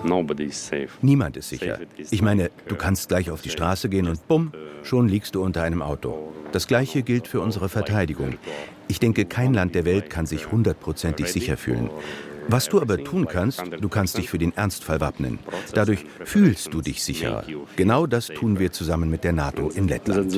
Niemand ist sicher. Ich meine, du kannst gleich auf die Straße gehen und bumm, schon liegst du unter einem Auto. Das Gleiche gilt für unsere Verteidigung. Ich denke, kein Land der Welt kann sich 100%ig sicher fühlen. Was du aber tun kannst, du kannst dich für den Ernstfall wappnen. Dadurch fühlst du dich sicherer. Genau das tun wir zusammen mit der NATO in Lettland.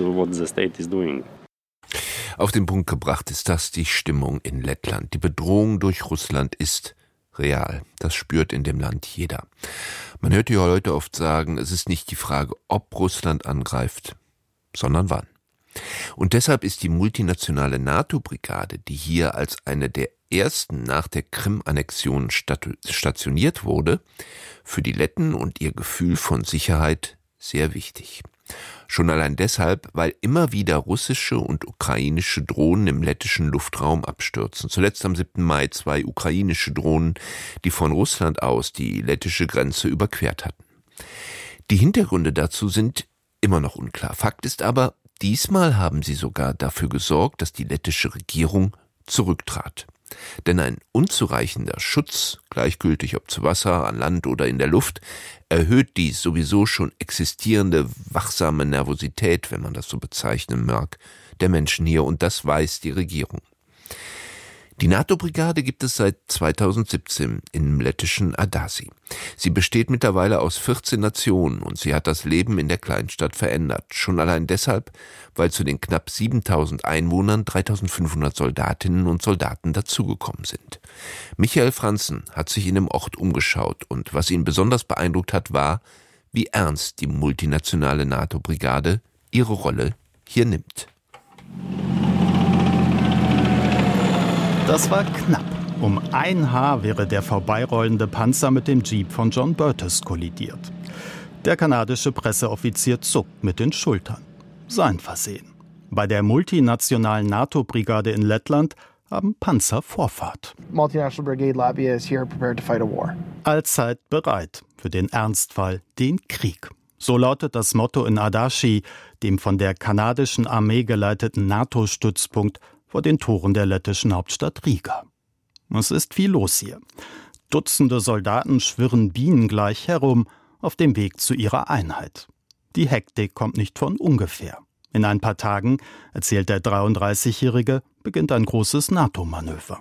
Auf den Punkt gebracht ist das die Stimmung in Lettland. Die Bedrohung durch Russland ist real. Das spürt in dem Land jeder. Man hört die Leute oft sagen, es ist nicht die Frage, ob Russland angreift, sondern wann. Und deshalb ist die multinationale NATO-Brigade, die hier als eine der ersten nach der Krim-Annexion stationiert wurde, für die Letten und ihr Gefühl von Sicherheit sehr wichtig. Schon allein deshalb, weil immer wieder russische und ukrainische Drohnen im lettischen Luftraum abstürzen. Zuletzt am 7. Mai 2 ukrainische Drohnen, die von Russland aus die lettische Grenze überquert hatten. Die Hintergründe dazu sind immer noch unklar. Fakt ist aber, diesmal haben sie sogar dafür gesorgt, dass die lettische Regierung zurücktrat. Denn ein unzureichender Schutz, gleichgültig ob zu Wasser, an Land oder in der Luft, erhöht die sowieso schon existierende wachsame Nervosität, wenn man das so bezeichnen mag, der Menschen hier, und das weiß die Regierung. Die NATO-Brigade gibt es seit 2017 im lettischen Adaši. Sie besteht mittlerweile aus 14 Nationen und sie hat das Leben in der Kleinstadt verändert. Schon allein deshalb, weil zu den knapp 7.000 Einwohnern 3.500 Soldatinnen und Soldaten dazugekommen sind. Michael Franzen hat sich in dem Ort umgeschaut und was ihn besonders beeindruckt hat, war, wie ernst die multinationale NATO-Brigade ihre Rolle hier nimmt. Das war knapp. Um ein Haar wäre der vorbeirollende Panzer mit dem Jeep von John Burtis kollidiert. Der kanadische Presseoffizier zuckt mit den Schultern. Sein Versehen. Bei der multinationalen NATO-Brigade in Lettland haben Panzer Vorfahrt. Multinational Brigade Latvia is here prepared to fight a war. Allzeit bereit für den Ernstfall, den Krieg. So lautet das Motto in Adaši, dem von der kanadischen Armee geleiteten NATO-Stützpunkt vor den Toren der lettischen Hauptstadt Riga. Es ist viel los hier. Dutzende Soldaten schwirren bienengleich herum auf dem Weg zu ihrer Einheit. Die Hektik kommt nicht von ungefähr. In ein paar Tagen, erzählt der 33-Jährige, beginnt ein großes NATO-Manöver.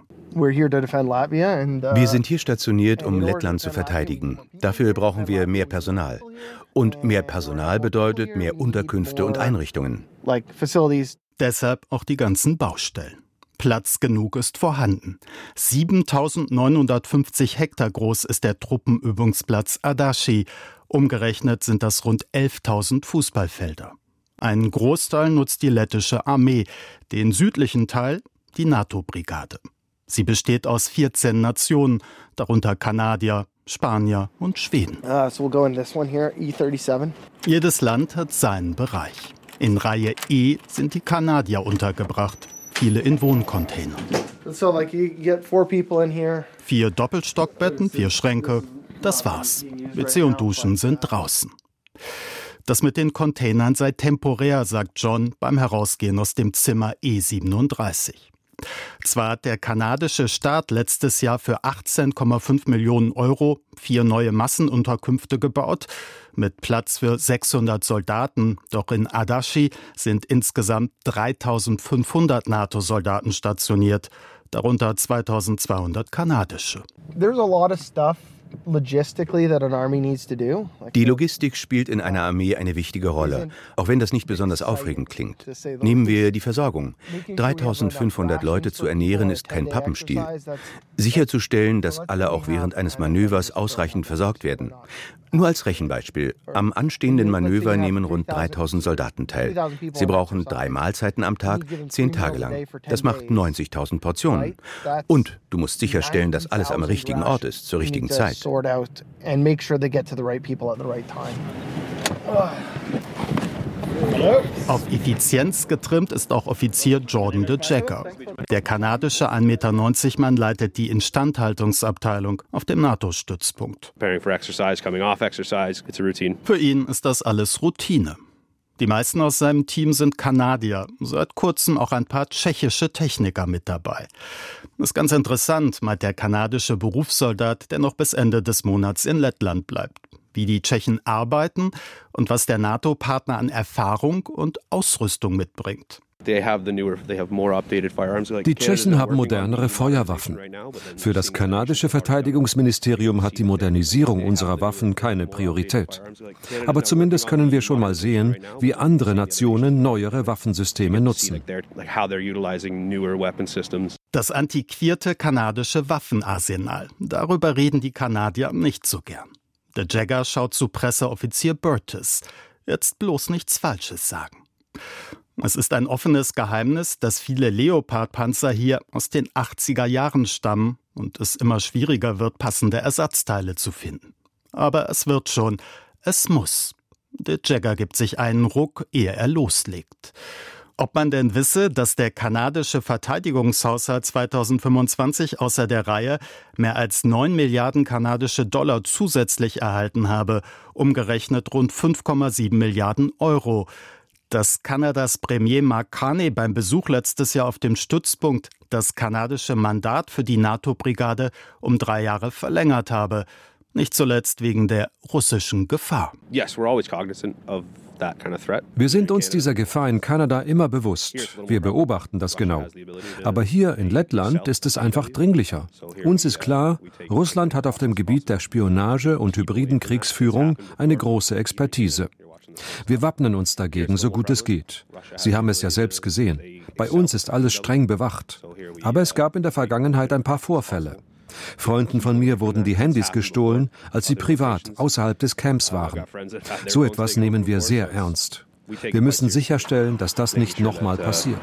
Wir sind hier stationiert, um Lettland zu verteidigen. Dafür brauchen wir mehr Personal. Und mehr Personal bedeutet mehr Unterkünfte und Einrichtungen. Deshalb auch die ganzen Baustellen. Platz genug ist vorhanden. 7.950 Hektar groß ist der Truppenübungsplatz Adaši. Umgerechnet sind das rund 11.000 Fußballfelder. Einen Großteil nutzt die lettische Armee, den südlichen Teil die NATO-Brigade. Sie besteht aus 14 Nationen, darunter Kanadier, Spanier und Schweden. Jedes Land hat seinen Bereich. In Reihe E sind die Kanadier untergebracht, viele in Wohncontainern. 4 Doppelstockbetten, 4 Schränke, das war's. WC und Duschen sind draußen. Das mit den Containern sei temporär, sagt John beim Herausgehen aus dem Zimmer E37. Zwar hat der kanadische Staat letztes Jahr für 18,5 Millionen Euro 4 neue Massenunterkünfte gebaut, mit Platz für 600 Soldaten. Doch in Adaši sind insgesamt 3.500 NATO-Soldaten stationiert, darunter 2.200 kanadische. Die Logistik spielt in einer Armee eine wichtige Rolle, auch wenn das nicht besonders aufregend klingt. Nehmen wir die Versorgung. 3.500 Leute zu ernähren ist kein Pappenstiel. Sicherzustellen, dass alle auch während eines Manövers ausreichend versorgt werden. Nur als Rechenbeispiel. Am anstehenden Manöver nehmen rund 3.000 Soldaten teil. Sie brauchen 3 Mahlzeiten am Tag, 10 Tage lang. Das macht 90.000 Portionen. Und du musst sicherstellen, dass alles am richtigen Ort ist, zur richtigen Zeit. Auf Effizienz getrimmt ist auch Offizier Jordan de Jager. Der kanadische 1,90 Meter Mann leitet die Instandhaltungsabteilung auf dem NATO-Stützpunkt. Für ihn ist das alles Routine. Die meisten aus seinem Team sind Kanadier, seit kurzem auch ein paar tschechische Techniker mit dabei. Das ist ganz interessant, meint der kanadische Berufssoldat, der noch bis Ende des Monats in Lettland bleibt. Wie die Tschechen arbeiten und was der NATO-Partner an Erfahrung und Ausrüstung mitbringt. Die Tschechen haben modernere Feuerwaffen. Für das kanadische Verteidigungsministerium hat die Modernisierung unserer Waffen keine Priorität. Aber zumindest können wir schon mal sehen, wie andere Nationen neuere Waffensysteme nutzen. Das antiquierte kanadische Waffenarsenal. Darüber reden die Kanadier nicht so gern. Der Jäger schaut zu Presseoffizier Burtis. Jetzt bloß nichts Falsches sagen. Es ist ein offenes Geheimnis, dass viele Leopard-Panzer hier aus den 80er Jahren stammen und es immer schwieriger wird, passende Ersatzteile zu finden. Aber es wird schon. Es muss. Der Jäger gibt sich einen Ruck, ehe er loslegt. Ob man denn wisse, dass der kanadische Verteidigungshaushalt 2025 außer der Reihe mehr als 9 Milliarden kanadische Dollar zusätzlich erhalten habe, umgerechnet rund 5,7 Milliarden Euro. Dass Kanadas Premier Mark Carney beim Besuch letztes Jahr auf dem Stützpunkt das kanadische Mandat für die NATO-Brigade um 3 Jahre verlängert habe. Nicht zuletzt wegen der russischen Gefahr. Wir sind uns dieser Gefahr in Kanada immer bewusst. Wir beobachten das genau. Aber hier in Lettland ist es einfach dringlicher. Uns ist klar, Russland hat auf dem Gebiet der Spionage und hybriden Kriegsführung eine große Expertise. Wir wappnen uns dagegen, so gut es geht. Sie haben es ja selbst gesehen. Bei uns ist alles streng bewacht. Aber es gab in der Vergangenheit ein paar Vorfälle. Freunden von mir wurden die Handys gestohlen, als sie privat außerhalb des Camps waren. So etwas nehmen wir sehr ernst. Wir müssen sicherstellen, dass das nicht nochmal passiert.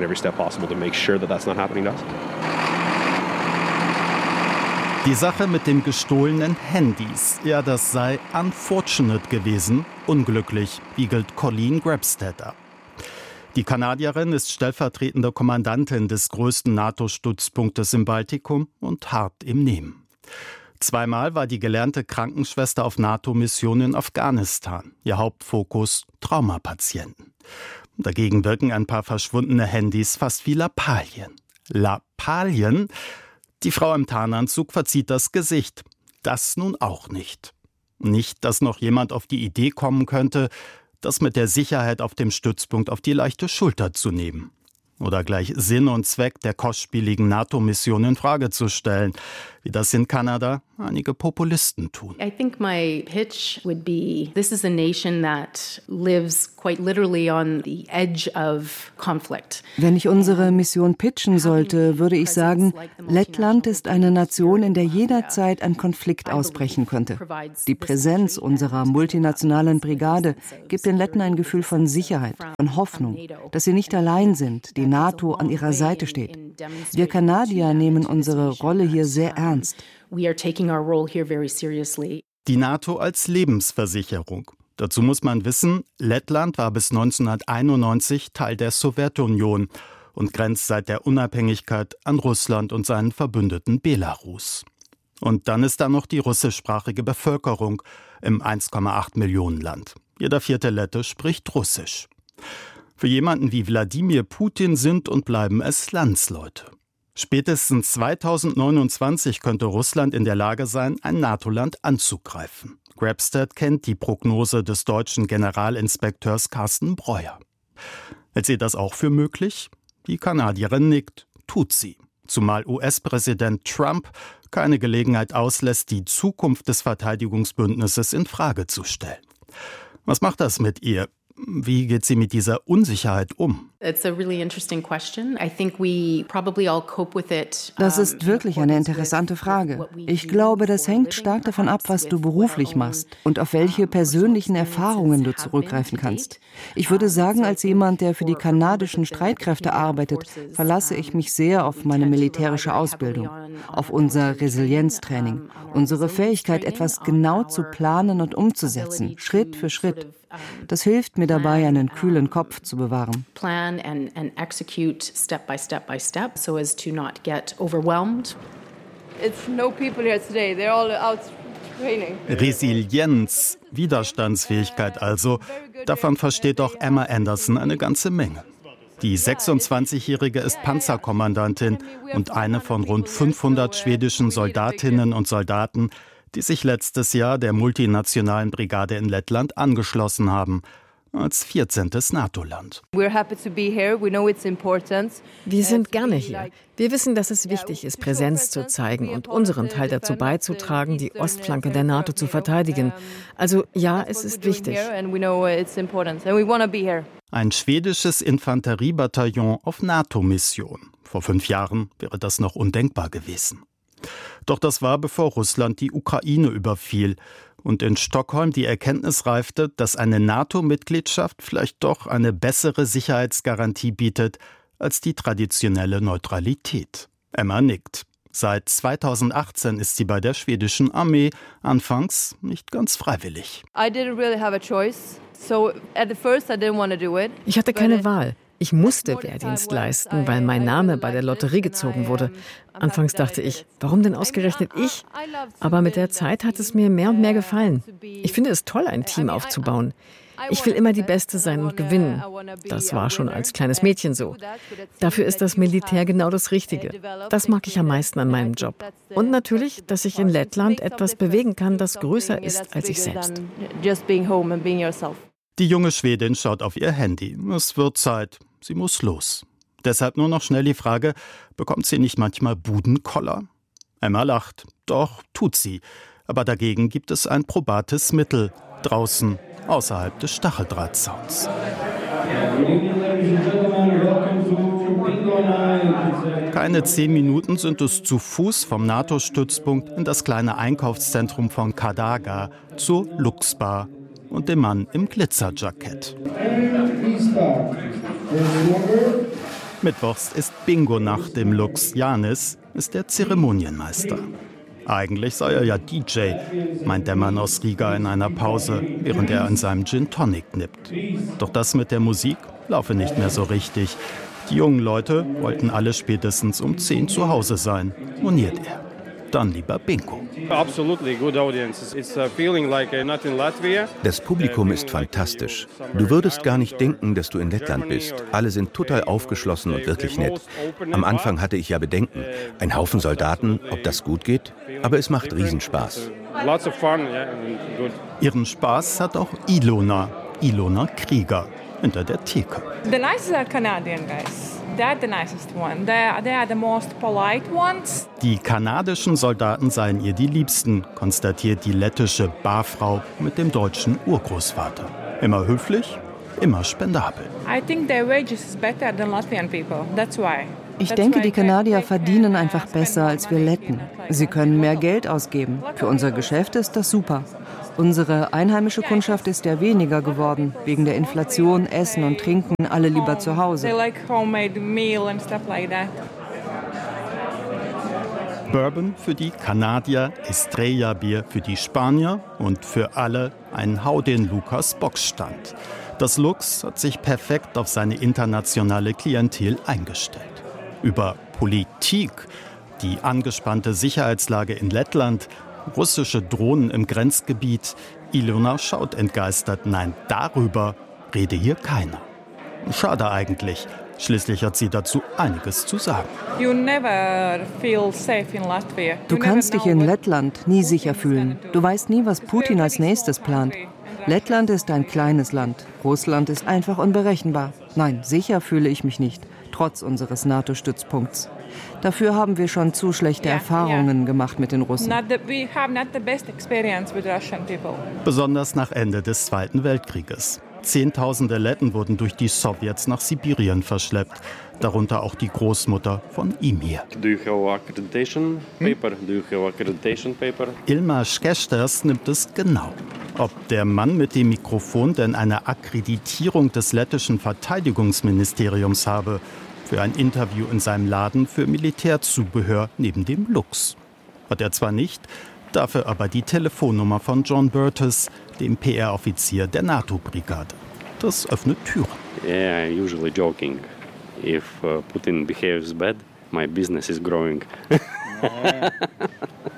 Die Sache mit dem gestohlenen Handys, ja, das sei unfortunate gewesen, unglücklich, wiegelt Colleen Grabstetter. Die Kanadierin ist stellvertretende Kommandantin des größten NATO-Stützpunktes im Baltikum und hart im Nehmen. 2-mal war die gelernte Krankenschwester auf NATO-Mission in Afghanistan. Ihr Hauptfokus Traumapatienten. Dagegen wirken ein paar verschwundene Handys fast wie Lappalien. Lappalien? Die Frau im Tarnanzug verzieht das Gesicht. Das nun auch nicht. Nicht, dass noch jemand auf die Idee kommen könnte, das mit der Sicherheit auf dem Stützpunkt auf die leichte Schulter zu nehmen. Oder gleich Sinn und Zweck der kostspieligen NATO-Mission in Frage zu stellen, wie das in Kanada einige Populisten tun. I think my pitch would be, this is a nation that lives quite literally on the edge of conflict. Wenn ich unsere Mission pitchen sollte, würde ich sagen, Lettland ist eine Nation, in der jederzeit ein Konflikt ausbrechen könnte. Die Präsenz unserer multinationalen Brigade gibt den Letten ein Gefühl von Sicherheit, von Hoffnung, dass sie nicht allein sind, die NATO an ihrer Seite steht. Wir Kanadier nehmen unsere Rolle hier sehr ernst. Die NATO als Lebensversicherung. Dazu muss man wissen, Lettland war bis 1991 Teil der Sowjetunion und grenzt seit der Unabhängigkeit an Russland und seinen Verbündeten Belarus. Und dann ist da noch die russischsprachige Bevölkerung im 1,8 Millionen Land. Jeder 4. Lette spricht Russisch. Für jemanden wie Wladimir Putin sind und bleiben es Landsleute. Spätestens 2029 könnte Russland in der Lage sein, ein NATO-Land anzugreifen. Grabstedt kennt die Prognose des deutschen Generalinspekteurs Carsten Breuer. Hält sie das auch für möglich? Die Kanadierin nickt. Tut sie. Zumal US-Präsident Trump keine Gelegenheit auslässt, die Zukunft des Verteidigungsbündnisses in Frage zu stellen. Was macht das mit ihr? Wie geht sie mit dieser Unsicherheit um? Das ist wirklich eine interessante Frage. Ich glaube, das hängt stark davon ab, was du beruflich machst und auf welche persönlichen Erfahrungen du zurückgreifen kannst. Ich würde sagen, als jemand, der für die kanadischen Streitkräfte arbeitet, verlasse ich mich sehr auf meine militärische Ausbildung, auf unser Resilienztraining, unsere Fähigkeit, etwas genau zu planen und umzusetzen, Schritt für Schritt. Das hilft mir dabei, einen kühlen Kopf zu bewahren. Plan and execute step by step so as to not get overwhelmed. It's no people here today. They're all out Resilienz, Widerstandsfähigkeit also, davon versteht auch Emma Anderson eine ganze Menge. Die 26-Jährige ist Panzerkommandantin und eine von rund 500 schwedischen Soldatinnen und Soldaten, die sich letztes Jahr der multinationalen Brigade in Lettland angeschlossen haben, als 14. NATO-Land. Wir sind gerne hier. Wir wissen, dass es wichtig ist, Präsenz zu zeigen und unseren Teil dazu beizutragen, die Ostflanke der NATO zu verteidigen. Also ja, es ist wichtig. Ein schwedisches Infanteriebataillon auf NATO-Mission. Vor 5 Jahren wäre das noch undenkbar gewesen. Doch das war, bevor Russland die Ukraine überfiel und in Stockholm die Erkenntnis reifte, dass eine NATO-Mitgliedschaft vielleicht doch eine bessere Sicherheitsgarantie bietet als die traditionelle Neutralität. Emma nickt. Seit 2018 ist sie bei der schwedischen Armee, anfangs nicht ganz freiwillig. Ich hatte keine Wahl. Ich musste Wehrdienst leisten, weil mein Name bei der Lotterie gezogen wurde. Anfangs dachte ich, warum denn ausgerechnet ich? Aber mit der Zeit hat es mir mehr und mehr gefallen. Ich finde es toll, ein Team aufzubauen. Ich will immer die Beste sein und gewinnen. Das war schon als kleines Mädchen so. Dafür ist das Militär genau das Richtige. Das mag ich am meisten an meinem Job. Und natürlich, dass ich in Lettland etwas bewegen kann, das größer ist als ich selbst. Die junge Schwedin schaut auf ihr Handy. Es wird Zeit. Sie muss los. Deshalb nur noch schnell die Frage, bekommt sie nicht manchmal Budenkoller? Emma lacht. Doch, tut sie. Aber dagegen gibt es ein probates Mittel. Draußen, außerhalb des Stacheldrahtzauns. Keine 10 Minuten sind es zu Fuß vom NATO-Stützpunkt in das kleine Einkaufszentrum von Kadaga zur Luxbar und dem Mann im Glitzerjackett. Mittwochs ist Bingo-Nacht im Lux. Janis ist der Zeremonienmeister. Eigentlich sei er ja DJ, meint der Mann aus Riga in einer Pause, während er an seinem Gin Tonic nippt. Doch das mit der Musik laufe nicht mehr so richtig. Die jungen Leute wollten alle spätestens um 10 zu Hause sein, moniert er. Dann lieber Bingo. Das Publikum ist fantastisch. Du würdest gar nicht denken, dass du in Lettland bist. Alle sind total aufgeschlossen und wirklich nett. Am Anfang hatte ich ja Bedenken. Ein Haufen Soldaten, ob das gut geht? Aber es macht Riesenspaß. Ihren Spaß hat auch Ilona Krieger, hinter der Theke. The nicest are Canadian guys. They're the nicest one. They are the most polite ones. Die kanadischen Soldaten seien ihr die Liebsten, konstatiert die lettische Barfrau mit dem deutschen Urgroßvater. Immer höflich, immer spendabel. I think their wages is better than Latvian people. That's why. Ich denke, die Kanadier verdienen einfach besser als wir Letten. Sie können mehr Geld ausgeben. Für unser Geschäft ist das super. Unsere einheimische Kundschaft ist ja weniger geworden. Wegen der Inflation, Essen und Trinken, alle lieber zu Hause. Bourbon für die Kanadier, Estrella-Bier für die Spanier und für alle ein Hau den Lukas-Box-Stand. Das Lux hat sich perfekt auf seine internationale Klientel eingestellt. Über Politik, die angespannte Sicherheitslage in Lettland, russische Drohnen im Grenzgebiet. Ilona schaut entgeistert. Nein, darüber rede hier keiner. Schade eigentlich. Schließlich hat sie dazu einiges zu sagen. Du kannst dich in Lettland nie sicher fühlen. Du weißt nie, was Putin als nächstes plant. Lettland ist ein kleines Land. Russland ist einfach unberechenbar. Nein, sicher fühle ich mich nicht, trotz unseres NATO-Stützpunkts. Dafür haben wir schon zu schlechte Erfahrungen gemacht mit den Russen. Besonders nach Ende des Zweiten Weltkrieges. Zehntausende Letten wurden durch die Sowjets nach Sibirien verschleppt, darunter auch die Großmutter von Imir. Ilmar Skesters nimmt es genau. Ob der Mann mit dem Mikrofon denn eine Akkreditierung des lettischen Verteidigungsministeriums habe für ein Interview in seinem Laden für Militärzubehör neben dem Lux. Hat er zwar nicht, dafür aber die Telefonnummer von John Burtis, dem PR-Offizier der NATO-Brigade. Das öffnet Türen. Yeah, usually joking. If Putin behaves bad, my business is growing.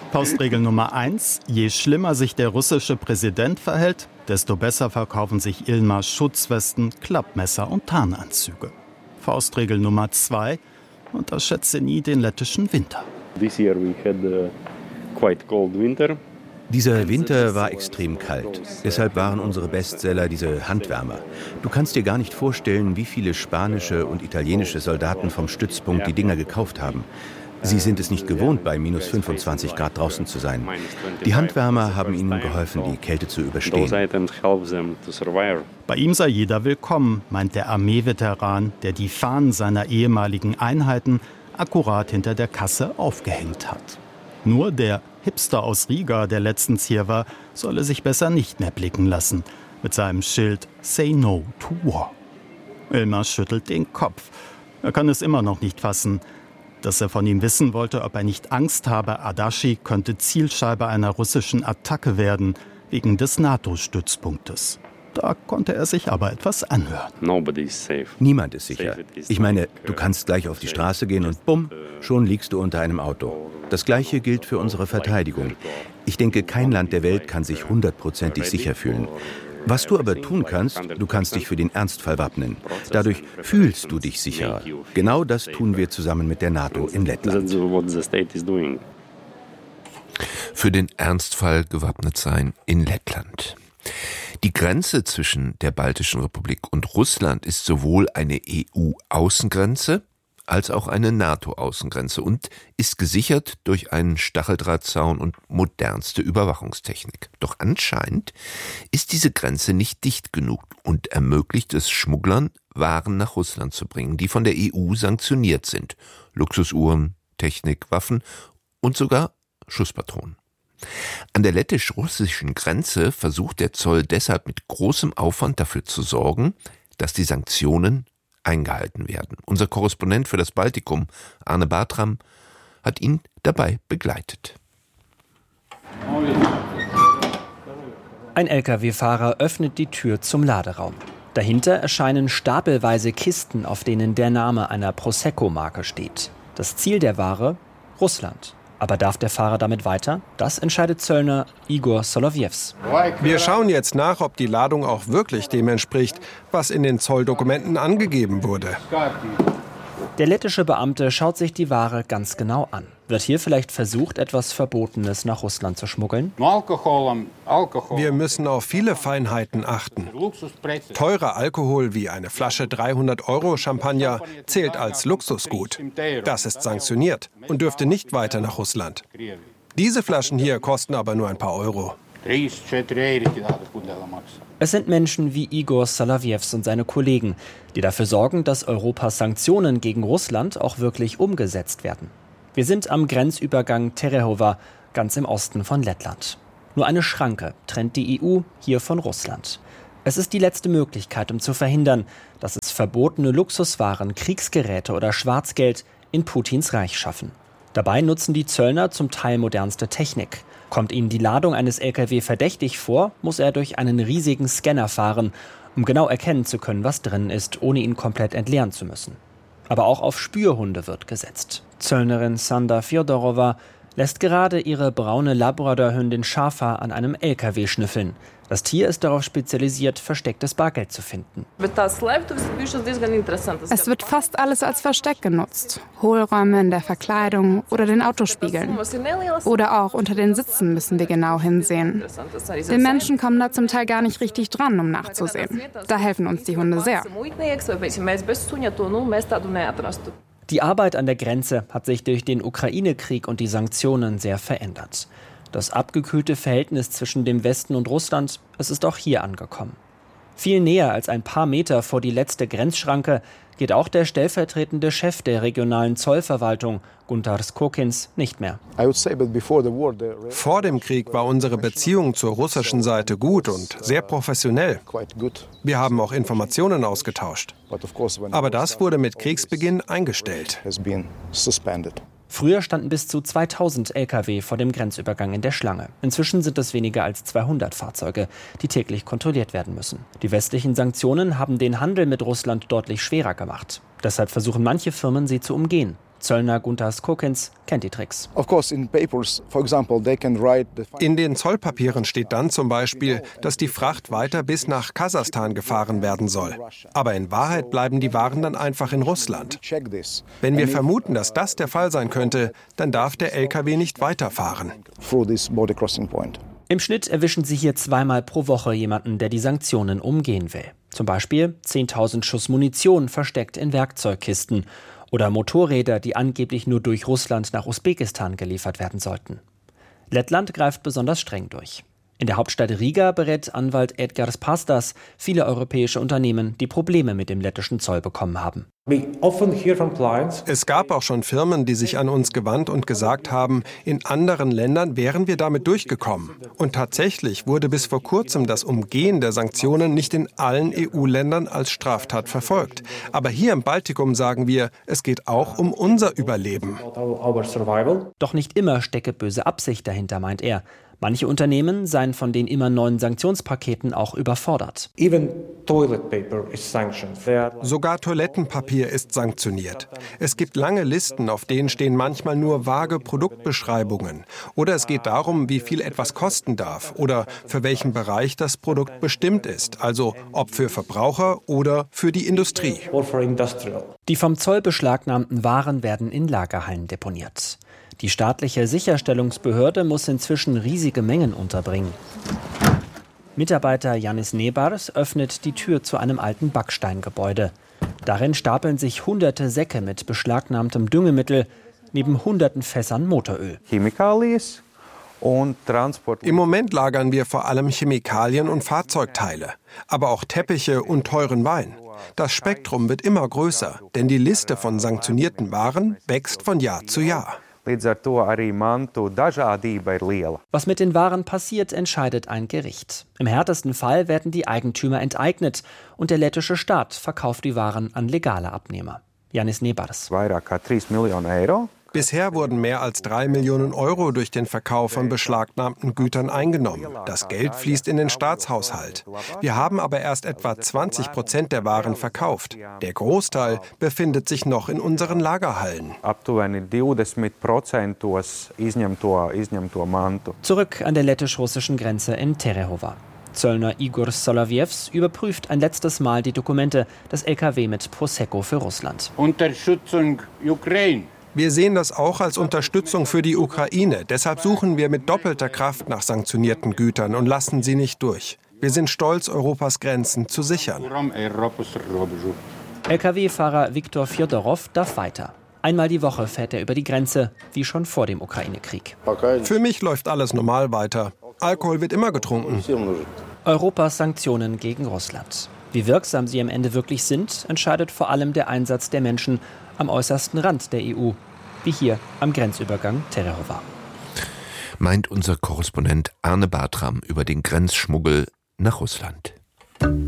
Faustregel Nummer 1, je schlimmer sich der russische Präsident verhält, desto besser verkaufen sich Ilmars Schutzwesten, Klappmesser und Tarnanzüge. Faustregel Nummer 2, unterschätze nie den lettischen Winter. This year we had quite cold winter. Dieser Winter war extrem kalt. Deshalb waren unsere Bestseller diese Handwärmer. Du kannst dir gar nicht vorstellen, wie viele spanische und italienische Soldaten vom Stützpunkt die Dinger gekauft haben. Sie sind es nicht gewohnt, bei minus 25 Grad draußen zu sein. Die Handwärmer haben ihnen geholfen, die Kälte zu überstehen. Bei ihm sei jeder willkommen, meint der Armeeveteran, der die Fahnen seiner ehemaligen Einheiten akkurat hinter der Kasse aufgehängt hat. Nur der Hipster aus Riga, der letztens hier war, solle sich besser nicht mehr blicken lassen. Mit seinem Schild Say No to War. Ilmar schüttelt den Kopf. Er kann es immer noch nicht fassen. Dass er von ihm wissen wollte, ob er nicht Angst habe, Adachi könnte Zielscheibe einer russischen Attacke werden, wegen des NATO-Stützpunktes. Da konnte er sich aber etwas anhören. Niemand ist sicher. Ich meine, du kannst gleich auf die Straße gehen und bumm, schon liegst du unter einem Auto. Das Gleiche gilt für unsere Verteidigung. Ich denke, kein Land der Welt kann sich 100%ig sicher fühlen. Was du aber tun kannst, du kannst dich für den Ernstfall wappnen. Dadurch fühlst du dich sicherer. Genau das tun wir zusammen mit der NATO in Lettland. Für den Ernstfall gewappnet sein in Lettland. Die Grenze zwischen der Baltischen Republik und Russland ist sowohl eine EU-Außengrenze als auch eine NATO-Außengrenze und ist gesichert durch einen Stacheldrahtzaun und modernste Überwachungstechnik. Doch anscheinend ist diese Grenze nicht dicht genug und ermöglicht es Schmugglern, Waren nach Russland zu bringen, die von der EU sanktioniert sind. Luxusuhren, Technik, Waffen und sogar Schusspatronen. An der lettisch-russischen Grenze versucht der Zoll deshalb mit großem Aufwand dafür zu sorgen, dass die Sanktionen eingehalten werden. Unser Korrespondent für das Baltikum, Arne Bartram, hat ihn dabei begleitet. Ein Lkw-Fahrer öffnet die Tür zum Laderaum. Dahinter erscheinen stapelweise Kisten, auf denen der Name einer Prosecco-Marke steht. Das Ziel der Ware? Russland. Aber darf der Fahrer damit weiter? Das entscheidet Zöllner Igor Solovjews. Wir schauen jetzt nach, ob die Ladung auch wirklich dem entspricht, was in den Zolldokumenten angegeben wurde. Der lettische Beamte schaut sich die Ware ganz genau an. Wird hier vielleicht versucht, etwas Verbotenes nach Russland zu schmuggeln? Wir müssen auf viele Feinheiten achten. Teurer Alkohol wie eine Flasche 300 € Champagner zählt als Luxusgut. Das ist sanktioniert und dürfte nicht weiter nach Russland. Diese Flaschen hier kosten aber nur ein paar Euro. Es sind Menschen wie Igor Solovjews und seine Kollegen, die dafür sorgen, dass Europas Sanktionen gegen Russland auch wirklich umgesetzt werden. Wir sind am Grenzübergang Terehova, ganz im Osten von Lettland. Nur eine Schranke trennt die EU hier von Russland. Es ist die letzte Möglichkeit, um zu verhindern, dass es verbotene Luxuswaren, Kriegsgeräte oder Schwarzgeld in Putins Reich schaffen. Dabei nutzen die Zöllner zum Teil modernste Technik. Kommt ihnen die Ladung eines Lkw verdächtig vor, muss er durch einen riesigen Scanner fahren, um genau erkennen zu können, was drin ist, ohne ihn komplett entleeren zu müssen. Aber auch auf Spürhunde wird gesetzt. Zöllnerin Sanda Fjodorova lässt gerade ihre braune Labradorhündin Schafa an einem Lkw schnüffeln. Das Tier ist darauf spezialisiert, verstecktes Bargeld zu finden. Es wird fast alles als Versteck genutzt. Hohlräume in der Verkleidung oder den Autospiegeln. Oder auch unter den Sitzen müssen wir genau hinsehen. Die Menschen kommen da zum Teil gar nicht richtig dran, um nachzusehen. Da helfen uns die Hunde sehr. Die Arbeit an der Grenze hat sich durch den Ukraine-Krieg und die Sanktionen sehr verändert. Das abgekühlte Verhältnis zwischen dem Westen und Russland, es ist auch hier angekommen. Viel näher als ein paar Meter vor die letzte Grenzschranke geht auch der stellvertretende Chef der regionalen Zollverwaltung, Guntar Skokins, nicht mehr. Vor dem Krieg war unsere Beziehung zur russischen Seite gut und sehr professionell. Wir haben auch Informationen ausgetauscht. Aber das wurde mit Kriegsbeginn eingestellt. Früher standen bis zu 2000 Lkw vor dem Grenzübergang in der Schlange. Inzwischen sind es weniger als 200 Fahrzeuge, die täglich kontrolliert werden müssen. Die westlichen Sanktionen haben den Handel mit Russland deutlich schwerer gemacht. Deshalb versuchen manche Firmen, sie zu umgehen. Zöllner Guntas Kokins kennt die Tricks. In den Zollpapieren steht dann zum Beispiel, dass die Fracht weiter bis nach Kasachstan gefahren werden soll. Aber in Wahrheit bleiben die Waren dann einfach in Russland. Wenn wir vermuten, dass das der Fall sein könnte, dann darf der LKW nicht weiterfahren. Im Schnitt erwischen sie hier 2-mal pro Woche jemanden, der die Sanktionen umgehen will. Zum Beispiel 10.000 Schuss Munition versteckt in Werkzeugkisten. Oder Motorräder, die angeblich nur durch Russland nach Usbekistan geliefert werden sollten. Lettland greift besonders streng durch. In der Hauptstadt Riga berät Anwalt Edgars Pastas viele europäische Unternehmen, die Probleme mit dem lettischen Zoll bekommen haben. Es gab auch schon Firmen, die sich an uns gewandt und gesagt haben, in anderen Ländern wären wir damit durchgekommen. Und tatsächlich wurde bis vor kurzem das Umgehen der Sanktionen nicht in allen EU-Ländern als Straftat verfolgt. Aber hier im Baltikum sagen wir, es geht auch um unser Überleben. Doch nicht immer stecke böse Absicht dahinter, meint er. Manche Unternehmen seien von den immer neuen Sanktionspaketen auch überfordert. Sogar Toilettenpapier ist sanktioniert. Es gibt lange Listen, auf denen stehen manchmal nur vage Produktbeschreibungen. Oder es geht darum, wie viel etwas kosten darf oder für welchen Bereich das Produkt bestimmt ist. Also ob für Verbraucher oder für die Industrie. Die vom Zoll beschlagnahmten Waren werden in Lagerhallen deponiert. Die staatliche Sicherstellungsbehörde muss inzwischen riesige Mengen unterbringen. Mitarbeiter Janis Nebars öffnet die Tür zu einem alten Backsteingebäude. Darin stapeln sich hunderte Säcke mit beschlagnahmtem Düngemittel, neben hunderten Fässern Motoröl. Im Moment lagern wir vor allem Chemikalien und Fahrzeugteile, aber auch Teppiche und teuren Wein. Das Spektrum wird immer größer, denn die Liste von sanktionierten Waren wächst von Jahr zu Jahr. Was mit den Waren passiert, entscheidet ein Gericht. Im härtesten Fall werden die Eigentümer enteignet und der lettische Staat verkauft die Waren an legale Abnehmer. Janis Nebars. Bisher wurden mehr als 3 Millionen Euro durch den Verkauf von beschlagnahmten Gütern eingenommen. Das Geld fließt in den Staatshaushalt. Wir haben aber erst etwa 20% der Waren verkauft. Der Großteil befindet sich noch in unseren Lagerhallen. Zurück an der lettisch-russischen Grenze in Terehova. Zöllner Igor Solovjevs überprüft ein letztes Mal die Dokumente des LKW mit Prosecco für Russland. Unterstützung Ukraine. Wir sehen das auch als Unterstützung für die Ukraine. Deshalb suchen wir mit doppelter Kraft nach sanktionierten Gütern und lassen sie nicht durch. Wir sind stolz, Europas Grenzen zu sichern. Lkw-Fahrer Viktor Fjodorow darf weiter. Einmal die Woche fährt er über die Grenze, wie schon vor dem Ukraine-Krieg. Für mich läuft alles normal weiter. Alkohol wird immer getrunken. Europas Sanktionen gegen Russland. Wie wirksam sie am Ende wirklich sind, entscheidet vor allem der Einsatz der Menschen am äußersten Rand der EU, wie hier am Grenzübergang Terehova. Meint unser Korrespondent Arne Bartram über den Grenzschmuggel nach Russland.